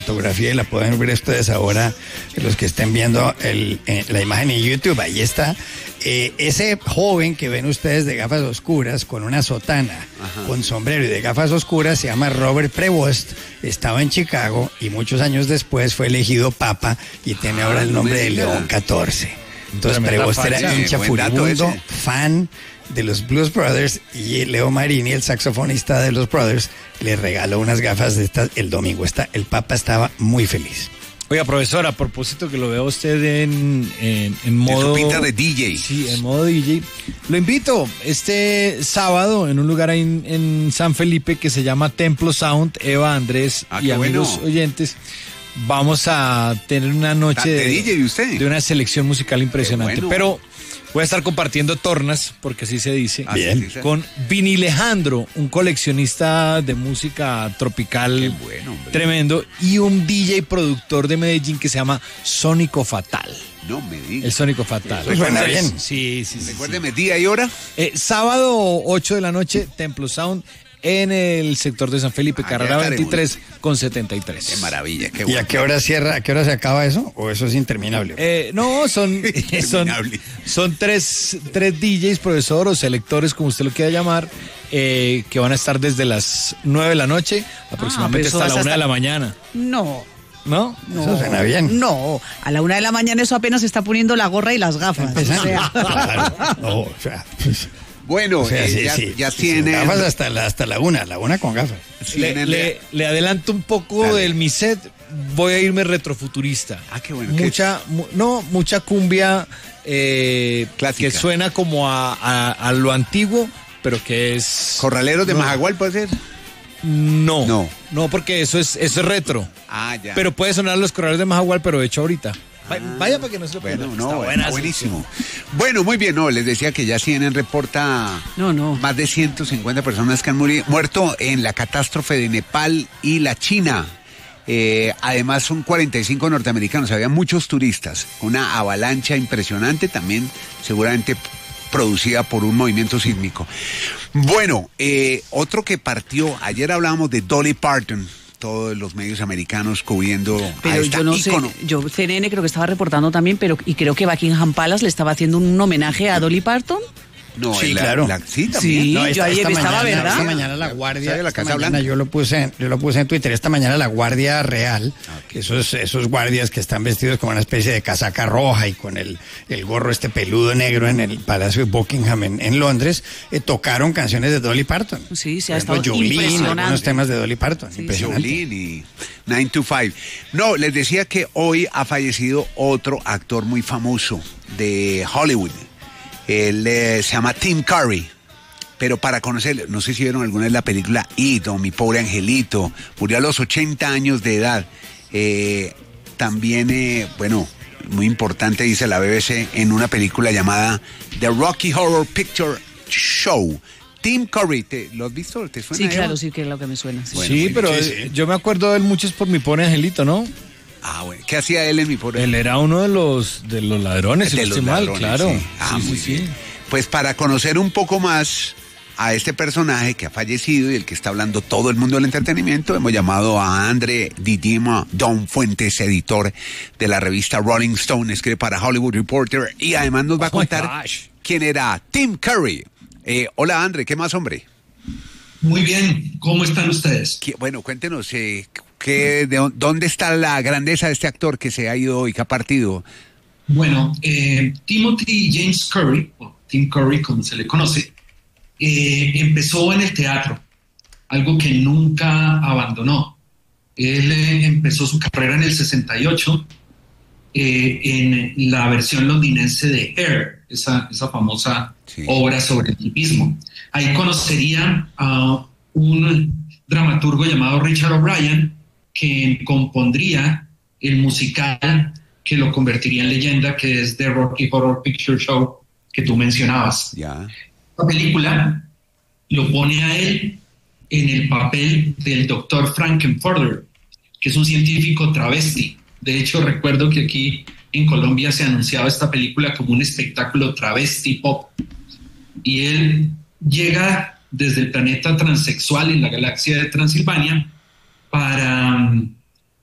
fotografía y la pueden ver ustedes ahora, los que estén viendo la imagen en YouTube, ahí está. Ese joven que ven ustedes de gafas oscuras, con una sotana, con sombrero y de gafas oscuras, se llama Robert Prevost, estaba en Chicago y muchos años después fue elegido papa y tiene ahora el nombre de León XIV. Entonces Prevost era hincha furibundo, fan de los Blues Brothers, y Leo Marini, el saxofonista de los Brothers, le regaló unas gafas de estas el domingo. El Papa estaba muy feliz. Oiga, profesor, a propósito que lo veo usted en modo... En su pinta de DJ. Sí, en modo DJ. Lo invito este sábado en un lugar ahí en San Felipe que se llama Templo Sound. Eva, Andrés y amigos oyentes, vamos a tener una noche de DJ, ¿usted? De una selección musical impresionante. Pero voy a estar compartiendo tornas, porque así se dice, con Vini Alejandro, un coleccionista de música tropical tremendo, y un DJ productor de Medellín que se llama Sónico Fatal. No me digas. El Sónico Fatal. Eso suena bien. Sí. Recuérdeme día y hora. Sábado 8 de la noche, Templo Sound, en el sector de San Felipe, carrera 23 con 73. Qué maravilla, qué bueno. ¿Y a qué hora cierra, a qué hora se acaba eso? ¿O eso es interminable? No, son tres DJs, profesor, o selectores, como usted lo quiera llamar, que van a estar desde las 9 de la noche aproximadamente hasta la 1 de la mañana. ¿No? Eso suena bien. No, a la 1 de la mañana eso apenas se está poniendo la gorra y las gafas. Bueno, ya tiene... Gafas hasta la 1 con gafas. Le adelanto un poco del mi set, voy a irme retrofuturista. Qué bueno. Mucha cumbia clásica, que suena como a lo antiguo, pero que es... ¿Corraleros de Majagual puede ser? No, porque eso es retro. Ya. Pero puede sonar los Corraleros de Majagual, pero hecho ahorita. Vaya para que no se lo pierda. Está buenísimo. Bueno, muy bien, les decía que ya CNN reporta más de 150 personas que han muerto en la catástrofe de Nepal y la China. Además son 45 norteamericanos, había muchos turistas, una avalancha impresionante también, seguramente producida por un movimiento sísmico. Bueno, otro que partió, ayer hablábamos de Dolly Parton, todos los medios americanos cubriendo pero a esta yo no ícono. sé, yo CNN creo que estaba reportando también, y creo que Buckingham Palace le estaba haciendo un homenaje a Dolly Parton. No, sí, claro. Sí, también. Yo ayer estaba, ¿verdad? Esta mañana la Guardia, yo lo puse en Twitter, esta mañana la Guardia Real, esos guardias que están vestidos como una especie de casaca roja y con el gorro peludo negro en el Palacio de Buckingham en Londres, tocaron canciones de Dolly Parton. Sí, se ha estado impresionante. Algunos temas de Dolly Parton. Sí. Impresionante. Jolene y 9 to 5. No, les decía que hoy ha fallecido otro actor muy famoso de Hollywood. Él se llama Tim Curry, pero para conocerlo, no sé si vieron alguna vez la película It o Mi Pobre Angelito, murió a los 80 años de edad. También, muy importante, dice la BBC, en una película llamada The Rocky Horror Picture Show. Tim Curry, ¿lo has visto? ¿Te suena? Sí, claro, sí que es lo que me suena. Sí, bueno, pero yo me acuerdo de él mucho por Mi Pobre Angelito, ¿no? Bueno. ¿Qué hacía él en Mi Pobre? Él era uno de los ladrones, de los ladrones, claro. Sí. Muy bien. Pues para conocer un poco más a este personaje que ha fallecido y el que está hablando todo el mundo del entretenimiento, hemos llamado a André Didima Don Fuentes, editor de la revista Rolling Stone, escribe para Hollywood Reporter, y además nos va a contar quién era Tim Curry. Hola, André, ¿qué más, hombre? Muy bien, ¿cómo están ustedes? Bueno, cuéntenos, ¿dónde está la grandeza de este actor que se ha ido hoy, que ha partido? Bueno, Timothy James Curry, o Tim Curry como se le conoce, empezó en el teatro, algo que nunca abandonó. Él empezó su carrera en el 68 en la versión londinense de Hair, esa famosa obra sobre el hipismo. Ahí conocería a un dramaturgo llamado Richard O'Brien, que compondría el musical que lo convertiría en leyenda, que es The Rocky Horror Picture Show, que tú mencionabas. La película lo pone a él en el papel del Dr. Frankenfurter, que es un científico travesti. De hecho, recuerdo que aquí en Colombia se anunciaba esta película como un espectáculo travesti pop. Y él llega desde el planeta transexual en la galaxia de Transilvania para